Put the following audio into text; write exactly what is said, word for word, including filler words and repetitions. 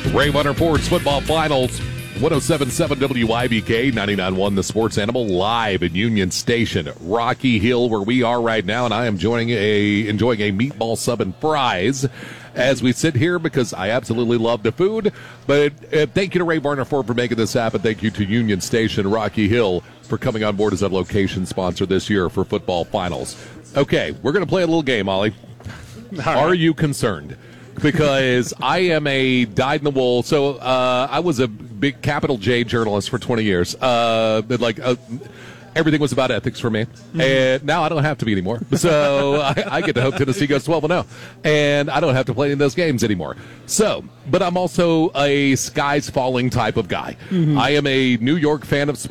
Ray Runner Ford's football finals. one oh seven point seven W I B K, ninety-nine point one The Sports Animal, live at Union Station, Rocky Hill, where we are right now, and I am joining a enjoying a meatball sub and fries as we sit here because I absolutely love the food. But uh, thank you to Ray Runner Ford for making this happen. Thank you to Union Station, Rocky Hill, for coming on board as a location sponsor this year for football finals. Okay, we're going to play a little game, Ollie. Right. Are you concerned? Because I am a dyed-in-the-wool, so uh, I was a big capital J journalist for twenty years. Uh, but like uh, everything was about ethics for me, mm-hmm. and now I don't have to be anymore. So I, I get to hope Tennessee goes twelve and oh, and I don't have to play in those games anymore. So, but I'm also a skies falling type of guy. Mm-hmm. I am a New York fan of sports.